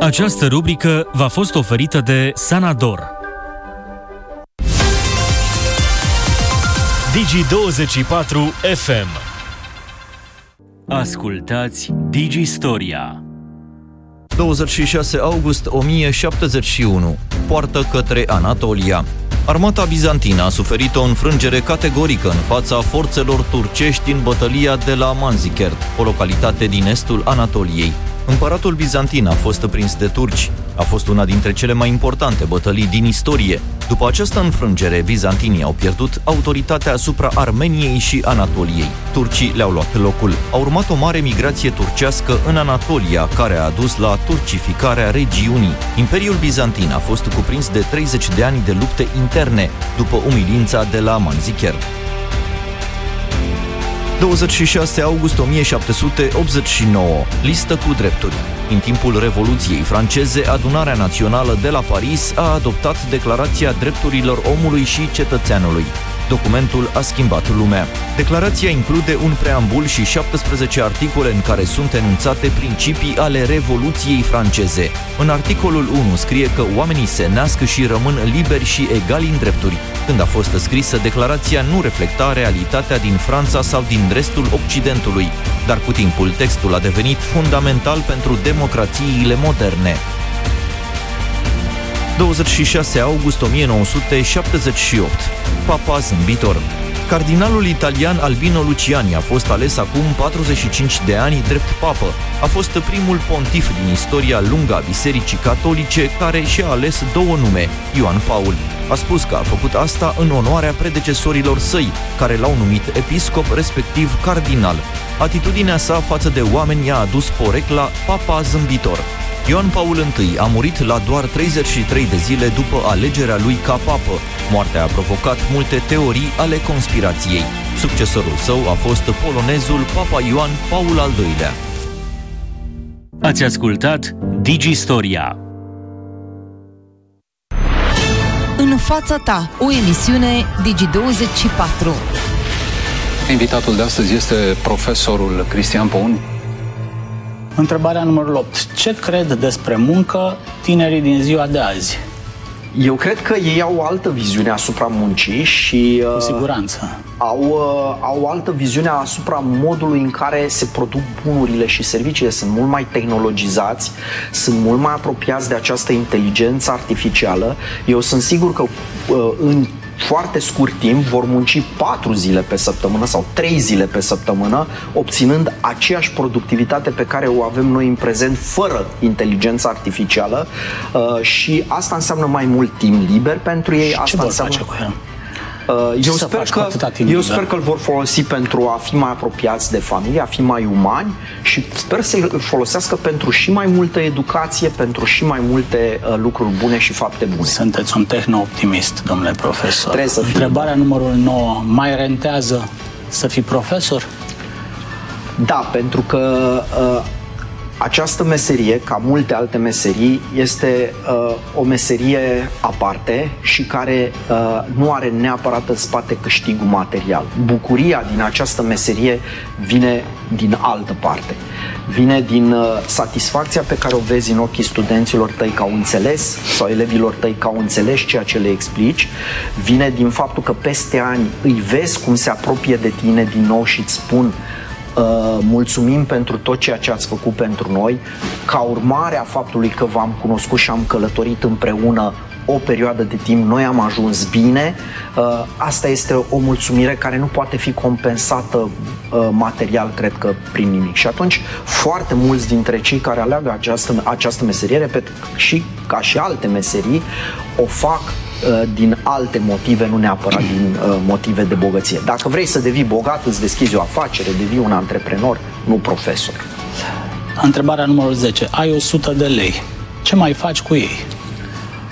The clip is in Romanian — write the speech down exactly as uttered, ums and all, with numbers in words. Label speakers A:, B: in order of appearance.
A: Această rubrică v-a fost oferită de Sanador. Digi douăzeci și patru F M. Ascultați Digistoria.
B: douăzeci și șase august o mie șaptezeci și unu. Poartă către Anatolia. Armata bizantină a suferit o înfrângere categorică în fața forțelor turcești în bătălia de la Manzikert, o localitate din estul Anatoliei. Împăratul bizantin a fost prins de turci. A fost una dintre cele mai importante bătălii din istorie. După această înfrângere, bizantinii au pierdut autoritatea asupra Armeniei și Anatoliei. Turcii le-au luat locul. A urmat o mare migrație turcească în Anatolia, care a dus la turcificarea regiunii. Imperiul bizantin a fost cuprins de treizeci de ani de lupte interne, după umilința de la Manzikert. douăzeci și șase august o mie șapte sute optzeci și nouă. Listă cu drepturi. În timpul Revoluției franceze, Adunarea Națională de la Paris a adoptat Declarația Drepturilor Omului și Cetățeanului. Documentul a schimbat lumea. Declarația include un preambul și șaptesprezece articole în care sunt enunțate principii ale Revoluției franceze. În articolul unu scrie că oamenii se nasc și rămân liberi și egali în drepturi. Când a fost scrisă, declarația nu reflecta realitatea din Franța sau din restul Occidentului, dar cu timpul textul a devenit fundamental pentru democrațiile moderne. douăzeci și șase august o mie nouă sute șaptezeci și opt. Papa zâmbitor. Cardinalul italian Albino Luciani a fost ales acum patruzeci și cinci de ani drept papă. A fost primul pontif din istoria lungă a Bisericii Catolice care și-a ales două nume, Ioan Paul. A spus că a făcut asta în onoarea predecesorilor săi, care l-au numit episcop, respectiv cardinal. Atitudinea sa față de oameni i-a adus porecla Papa zâmbitor. Ioan Paul I a murit la doar treizeci și trei de zile după alegerea lui ca papă. Moartea a provocat multe teorii ale conspirației. Succesorul său a fost polonezul Papa Ioan Paul al doilea.
A: Ați ascultat Digistoria.
C: În fața ta, o emisiune Digi douăzeci și patru.
D: Invitatul de astăzi este profesorul Cristian Poun.
E: Întrebarea numărul opt. Ce cred despre muncă tinerii din ziua de azi?
F: Eu cred că ei au o altă viziune asupra muncii și
E: Cu siguranță.
F: Au, au o altă viziune asupra modului în care se produc bunurile și serviciile. Sunt mult mai tehnologizați, sunt mult mai apropiați de această inteligență artificială. Eu sunt sigur că în foarte scurt timp vor munci patru zile pe săptămână sau trei zile pe săptămână, obținând aceeași productivitate pe care o avem noi în prezent fără inteligență artificială, uh, și asta înseamnă mai mult timp liber pentru ei.
E: Și
F: asta
E: ce vor
F: înseamnă...
E: face cu el?
F: Eu sper, că, eu sper că îl vor folosi pentru a fi mai apropiați de familie, a fi mai umani și sper să îl folosească pentru și mai multă educație, pentru și mai multe uh, lucruri bune și fapte bune.
E: Sunteți un tehno-optimist, domnule profesor.
F: Trebuie să
E: Întrebarea
F: fim.
E: numărul nouă. Mai rentează să fii profesor?
F: Da, pentru că uh, această meserie, ca multe alte meserii, este uh, o meserie aparte și care uh, nu are neapărat în spate câștigul material. Bucuria din această meserie vine din altă parte. Vine din uh, satisfacția pe care o vezi în ochii studenților tăi că au înțeles sau elevilor tăi că au înțeles ceea ce le explici. Vine din faptul că peste ani îi vezi cum se apropie de tine din nou și îți spun Uh, mulțumim pentru tot ceea ce ați făcut pentru noi. Ca urmare a faptului că v-am cunoscut și am călătorit împreună o perioadă de timp, noi am ajuns bine. Uh, asta este o mulțumire care nu poate fi compensată uh, material, cred că, prin nimic. Și atunci, foarte mulți dintre cei care aleagă această, această meserie, repet, și ca și alte meserii, o fac din alte motive, nu neapărat din uh, motive de bogăție. Dacă vrei să devii bogat, îți deschizi o afacere, devii un antreprenor, nu profesor.
E: Întrebarea numărul zece. Ai o sută de lei. Ce mai faci cu ei?